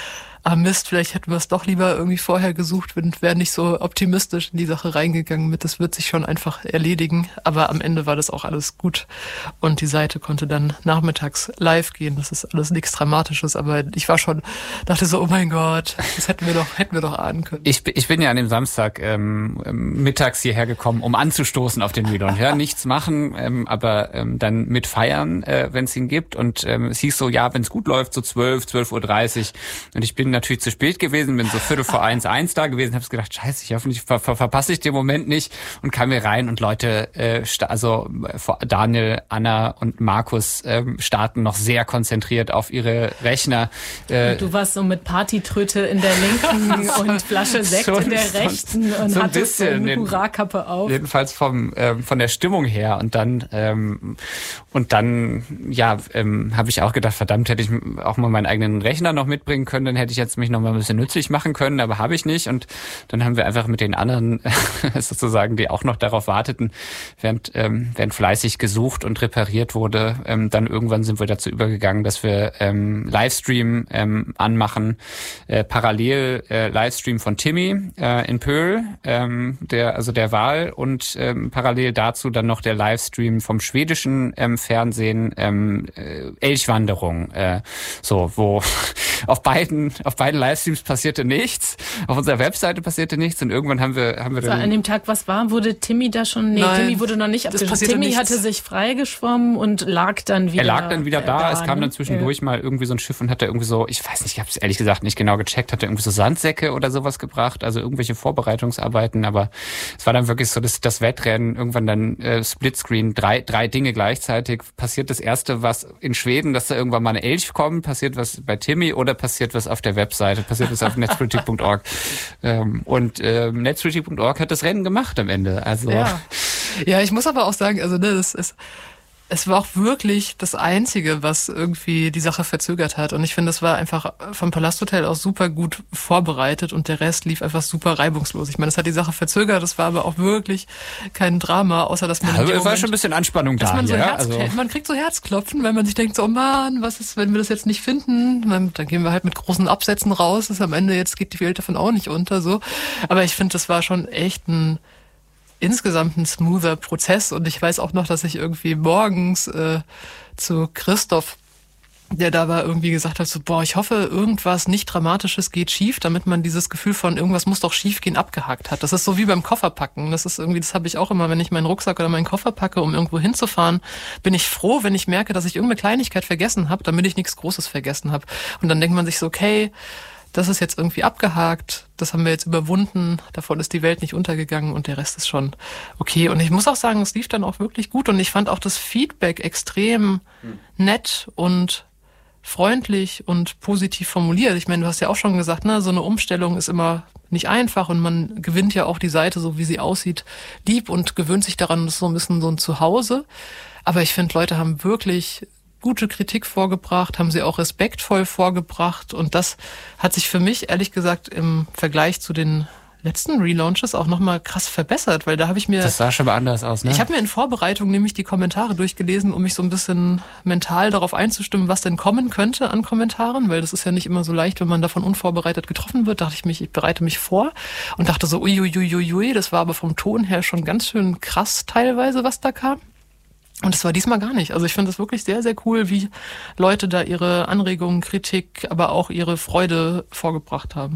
[SPEAKER 1] ah Mist, vielleicht hätten wir es doch lieber irgendwie vorher gesucht und wären nicht so optimistisch in die Sache reingegangen mit, das wird sich schon einfach erledigen. Aber am Ende war das auch alles gut und die Seite konnte dann nachmittags live gehen. Das ist alles nichts Dramatisches, aber ich war schon, dachte so, oh mein Gott, das hätten wir doch, hätten wir doch ahnen können.
[SPEAKER 2] Ich, ich bin ja an dem Samstag ähm, mittags hierher gekommen, um anzustoßen auf den Relaunch. Ja, nichts machen, ähm, aber ähm, dann mit feiern, äh, wenn es ihn gibt. Und ähm, es hieß so, ja, wenn es gut läuft, so zwölf, zwölf Uhr dreißig. Und ich bin natürlich zu spät gewesen, bin so viertel vor eins, eins da gewesen, habe gedacht, scheiße, ich hoffentlich ver ver verpasse ich den Moment nicht und kam mir rein und Leute, äh, also Daniel, Anna und Markus ähm, starten noch sehr konzentriert auf ihre Rechner.
[SPEAKER 3] Äh, du warst so mit Partytröte in der linken und Flasche Sekt so, in der rechten und
[SPEAKER 2] so
[SPEAKER 3] hattest so eine Hurra-Kappe auf.
[SPEAKER 2] Jedenfalls vom ähm, von der Stimmung her und dann ähm, und dann ja ähm, habe ich auch gedacht, verdammt, hätte ich auch mal meinen eigenen Rechner noch mitbringen können, dann hätte ich jetzt mich noch mal ein bisschen nützlich machen können, aber habe ich nicht und dann haben wir einfach mit den anderen sozusagen, die auch noch darauf warteten, während ähm, während fleißig gesucht und repariert wurde, ähm, dann irgendwann sind wir dazu übergegangen, dass wir ähm, Livestream ähm, anmachen, äh, parallel äh, Livestream von Timmy äh, in Pöhl, ähm, der also der Wahl und ähm, parallel dazu dann noch der Livestream vom schwedischen ähm, Fernsehen ähm, äh, Elchwanderung, äh, so wo auf beiden auf beiden Livestreams passierte nichts, auf unserer Webseite passierte nichts und irgendwann haben wir haben wir
[SPEAKER 3] so,
[SPEAKER 2] dann
[SPEAKER 3] an dem Tag, was war, wurde Timmy da schon? Nee, Nein, Timmy wurde noch nicht abgeschlossen. Timmy nichts. hatte sich freigeschwommen und lag dann wieder.
[SPEAKER 2] Er lag dann wieder da. da es kam dann zwischendurch ja. mal irgendwie so ein Schiff und hat da irgendwie so, ich weiß nicht, ich habe es ehrlich gesagt nicht genau gecheckt, hat er irgendwie so Sandsäcke oder sowas gebracht, also irgendwelche Vorbereitungsarbeiten, aber es war dann wirklich so, dass das Wettrennen irgendwann dann äh, Splitscreen, drei drei Dinge gleichzeitig. Passiert das erste, was in Schweden, dass da irgendwann mal eine Elch kommt, passiert was bei Timmy oder passiert was auf der Webseite, passiert was auf netzpolitik punkt org. ähm, und äh, netzpolitik punkt org hat das Rennen gemacht am Ende. Also
[SPEAKER 1] ja, ja ich muss aber auch sagen, also ne, das ist es war auch wirklich das Einzige, was irgendwie die Sache verzögert hat. Und ich finde, das war einfach vom Palasthotel aus super gut vorbereitet und der Rest lief einfach super reibungslos. Ich meine, es hat die Sache verzögert, das war aber auch wirklich kein Drama, außer dass man...
[SPEAKER 2] Ja, es
[SPEAKER 1] war
[SPEAKER 2] Moment, schon ein bisschen Anspannung da.
[SPEAKER 1] Man, so
[SPEAKER 2] ja?
[SPEAKER 1] Herz, also man kriegt so Herzklopfen, wenn man sich denkt, so, oh Mann, was ist, wenn wir das jetzt nicht finden? Dann gehen wir halt mit großen Absätzen raus. Das ist am Ende, jetzt geht die Welt davon auch nicht unter. so. Aber ich finde, das war schon echt ein... insgesamt ein smoother Prozess und ich weiß auch noch, dass ich irgendwie morgens äh, zu Christoph, der da war, irgendwie gesagt hat, so boah, ich hoffe, irgendwas nicht Dramatisches geht schief, damit man dieses Gefühl von irgendwas muss doch schief gehen abgehakt hat. Das ist so wie beim Kofferpacken. Das ist irgendwie, das habe ich auch immer, wenn ich meinen Rucksack oder meinen Koffer packe, um irgendwo hinzufahren, bin ich froh, wenn ich merke, dass ich irgendeine Kleinigkeit vergessen habe, damit ich nichts Großes vergessen habe. Und dann denkt man sich so, okay, das ist jetzt irgendwie abgehakt, das haben wir jetzt überwunden, davon ist die Welt nicht untergegangen und der Rest ist schon okay. Und ich muss auch sagen, es lief dann auch wirklich gut und ich fand auch das Feedback extrem nett und freundlich und positiv formuliert. Ich meine, du hast ja auch schon gesagt, ne, so eine Umstellung ist immer nicht einfach und man gewinnt ja auch die Seite, so wie sie aussieht, lieb und gewöhnt sich daran, das ist so ein bisschen so ein Zuhause. Aber ich finde, Leute haben wirklich gute Kritik vorgebracht, haben sie auch respektvoll vorgebracht und das hat sich für mich, ehrlich gesagt, im Vergleich zu den letzten Relaunches auch nochmal krass verbessert, weil da habe ich mir...
[SPEAKER 2] Das sah schon mal anders aus, ne?
[SPEAKER 1] Ich habe mir in Vorbereitung nämlich die Kommentare durchgelesen, um mich so ein bisschen mental darauf einzustimmen, was denn kommen könnte an Kommentaren, weil das ist ja nicht immer so leicht, wenn man davon unvorbereitet getroffen wird, dachte ich mich, ich bereite mich vor und dachte so, uiuiuiui, das war aber vom Ton her schon ganz schön krass teilweise, was da kam. Und das war diesmal gar nicht. Also ich finde es wirklich sehr, sehr cool, wie Leute da ihre Anregungen, Kritik, aber auch ihre Freude vorgebracht haben.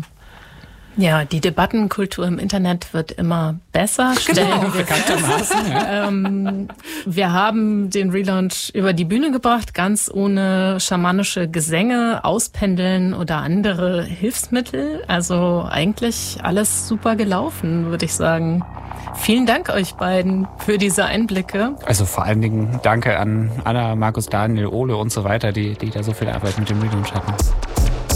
[SPEAKER 3] Ja, die Debattenkultur im Internet wird immer besser.
[SPEAKER 1] Genau,
[SPEAKER 3] bekanntermaßen. Ja. Ähm, wir haben den Relaunch über die Bühne gebracht, ganz ohne schamanische Gesänge, Auspendeln oder andere Hilfsmittel. Also eigentlich alles super gelaufen, würde ich sagen. Vielen Dank euch beiden für diese Einblicke.
[SPEAKER 2] Also vor allen Dingen danke an Anna, Markus, Daniel, Ole und so weiter, die, die da so viel Arbeit mit dem Relaunch hatten.